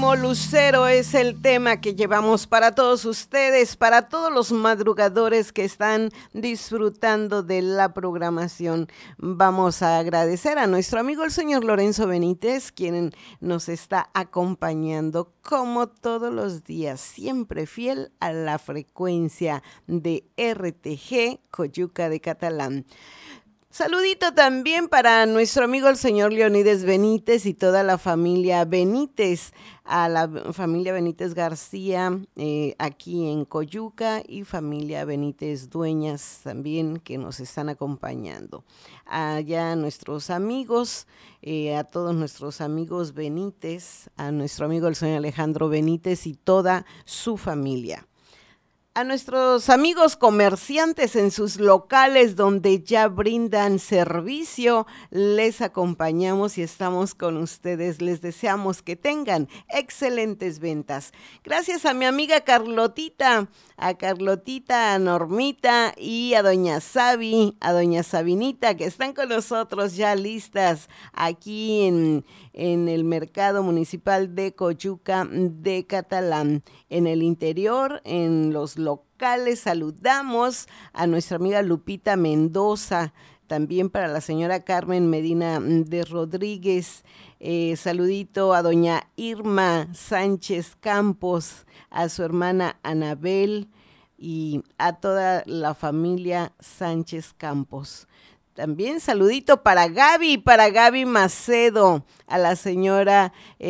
Último lucero es el tema que llevamos para todos ustedes, para todos los madrugadores que están disfrutando de la programación. Vamos a agradecer a nuestro amigo el señor Lorenzo Benítez, quien nos está acompañando como todos los días, siempre fiel a la frecuencia de RTG Coyuca de Catalán. Saludito también para nuestro amigo el señor Leonides Benítez y toda la familia Benítez, a la familia Benítez García aquí en Coyuca y familia Benítez Dueñas también que nos están acompañando. Allá nuestros amigos, a todos nuestros amigos Benítez, a nuestro amigo el señor Alejandro Benítez y toda su familia. A nuestros amigos comerciantes en sus locales donde ya brindan servicio, les acompañamos y estamos con ustedes. Les deseamos que tengan excelentes ventas. Gracias a mi amiga Carlotita, a Normita y a doña Sabi, a doña Sabinita, que están con nosotros ya listas aquí en el mercado municipal de Coyuca de Catalán. En el interior, en los locales, saludamos a nuestra amiga Lupita Mendoza, también para la señora Carmen Medina de Rodríguez. Saludito a doña Irma Sánchez Campos, a su hermana Anabel y a toda la familia Sánchez Campos. También saludito para Gaby Macedo, a la señora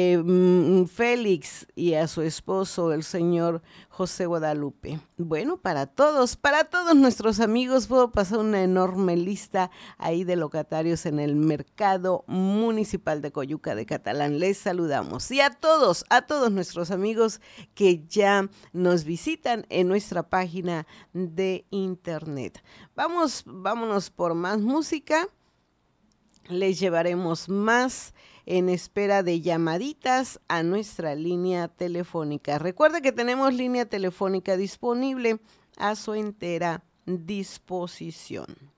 Félix y a su esposo, el señor José Guadalupe. Bueno, para todos nuestros amigos, puedo pasar una enorme lista ahí de locatarios en el mercado municipal de Coyuca de Catalán. Les saludamos. Y a todos nuestros amigos que ya nos visitan en nuestra página de internet. Vámonos por más música. Les llevaremos más en espera de llamaditas a nuestra línea telefónica. Recuerda que tenemos línea telefónica disponible a su entera disposición.